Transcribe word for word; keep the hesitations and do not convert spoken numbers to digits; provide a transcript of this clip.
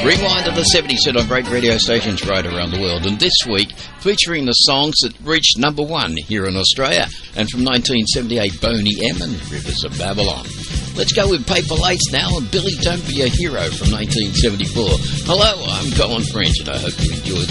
Rewind to the seventies hit on great radio stations right around the world. And this week, featuring the songs that reached number one here in Australia. And from nineteen seventy-eight, Boney M and Rivers of Babylon. Let's go with Paper Lace now and Billy Don't Be a Hero from nineteen seventy-four. Hello, I'm Colin French and I hope you enjoy